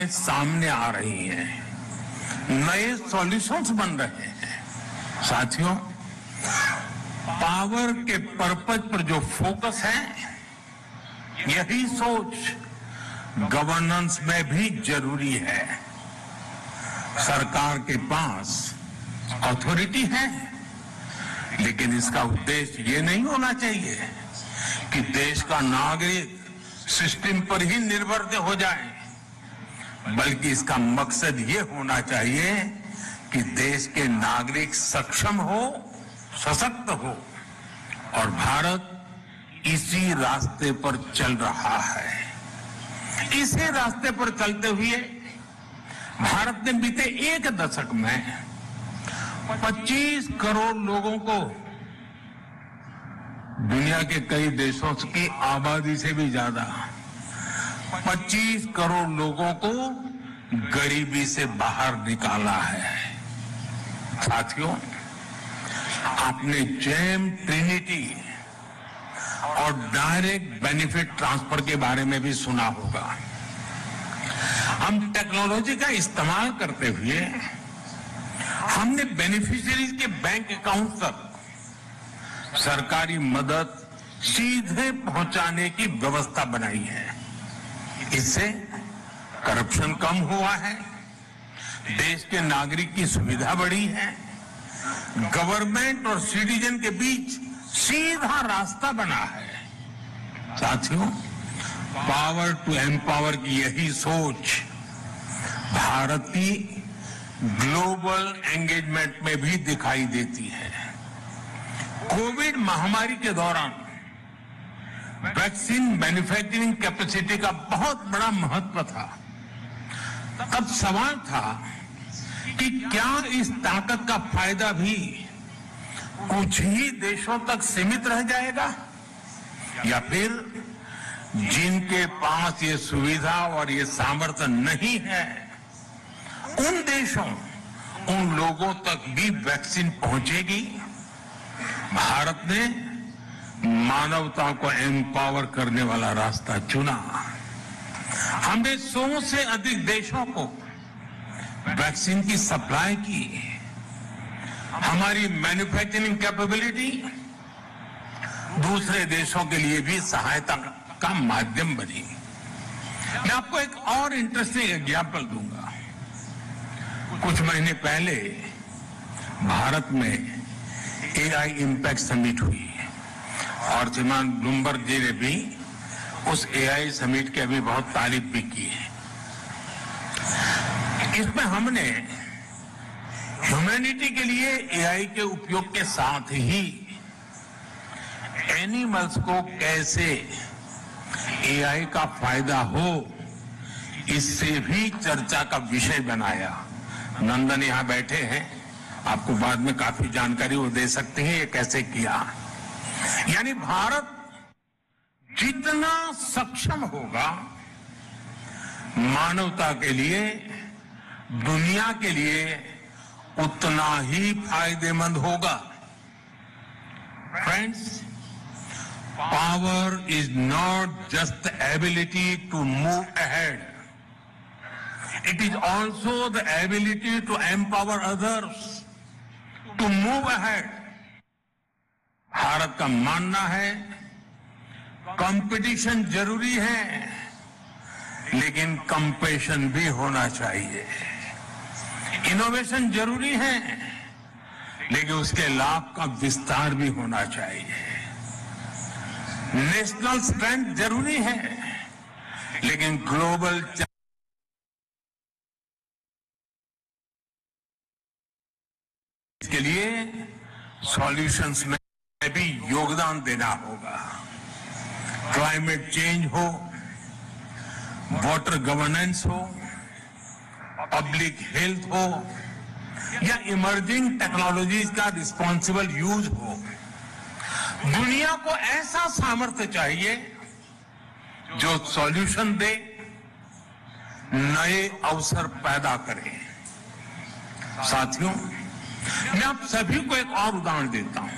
सामने आ रही हैं, नए सॉल्यूशंस बन रहे हैं। साथियों, पावर के पर्पज पर जो फोकस है, यही सोच गवर्नेंस में भी जरूरी है। सरकार के पास अथॉरिटी है, लेकिन इसका उद्देश्य ये नहीं होना चाहिए कि देश का नागरिक सिस्टम पर ही निर्भर हो जाए, बल्कि इसका मकसद ये होना चाहिए कि देश के नागरिक सक्षम हो, सशक्त हो, और भारत इसी रास्ते पर चल रहा है। इसी रास्ते पर चलते हुए भारत ने बीते एक दशक में 25 करोड़ लोगों को, दुनिया के कई देशों की आबादी से भी ज्यादा, 25 करोड़ लोगों को गरीबी से बाहर निकाला है। साथियों, आपने जेम, ट्रिनिटी और डायरेक्ट बेनिफिट ट्रांसफर के बारे में भी सुना होगा। हम टेक्नोलॉजी का इस्तेमाल करते हुए हमने बेनिफिशियरीज के बैंक अकाउंट तक सरकारी मदद सीधे पहुंचाने की व्यवस्था बनाई है। इससे करप्शन कम हुआ है, देश के नागरिक की सुविधा बढ़ी है, गवर्नमेंट और सिटीजन के बीच सीधा रास्ता बना है। साथियों, पावर टू एम्पावर की यही सोच भारत की ग्लोबल एंगेजमेंट में भी दिखाई देती है। कोविड महामारी के दौरान वैक्सीन मैन्युफैक्चरिंग कैपेसिटी का बहुत बड़ा महत्व था। तब सवाल था कि क्या इस ताकत का फायदा भी कुछ ही देशों तक सीमित रह जाएगा, या फिर जिनके पास ये सुविधा और ये सामर्थ्य नहीं है, उन देशों, उन लोगों तक भी वैक्सीन पहुंचेगी। भारत ने मानवता को एम्पावर करने वाला रास्ता चुना। हमने 100 से अधिक देशों को वैक्सीन की सप्लाई की। हमारी मैन्युफैक्चरिंग कैपेबिलिटी दूसरे देशों के लिए भी सहायता का माध्यम बनी। मैं आपको एक और इंटरेस्टिंग एग्जाम्पल दूंगा। कुछ महीने पहले भारत में AI इम्पैक्ट समिट हुई और श्रीमान ब्लूमबर्ग जी ने भी उस AI समिट की अभी बहुत तारीफ भी की है। इसमें हमने ह्यूमैनिटी के लिए AI के उपयोग के साथ ही एनिमल्स को कैसे AI का फायदा हो, इससे भी चर्चा का विषय बनाया। नंदन यहां बैठे हैं, आपको बाद में काफी जानकारी वो दे सकते हैं ये कैसे किया। यानी भारत जितना सक्षम होगा मानवता के लिए, दुनिया के लिए, उतना ही फायदेमंद होगा। Friends, power is not just the ability to move ahead, it is also the ability to empower others to move ahead. Bharat का मानना है कंपटीशन जरूरी है, लेकिन कंपैशन भी होना चाहिए। इनोवेशन जरूरी है, लेकिन उसके लाभ का विस्तार भी होना चाहिए। नेशनल स्ट्रेंथ जरूरी है, लेकिन ग्लोबल के लिए सॉल्यूशंस में भी योगदान देना होगा। क्लाइमेट चेंज हो, वाटर गवर्नेंस हो, पब्लिक हेल्थ हो, या इमर्जिंग टेक्नोलॉजीज का रिस्पॉन्सिबल यूज हो, दुनिया को ऐसा सामर्थ्य चाहिए जो सॉल्यूशन दे, नए अवसर पैदा करे। साथियों, मैं आप सभी को एक और उदाहरण देता हूं।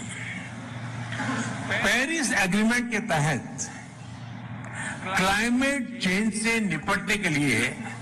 पेरिस एग्रीमेंट के तहत क्लाइमेट चेंज से निपटने के लिए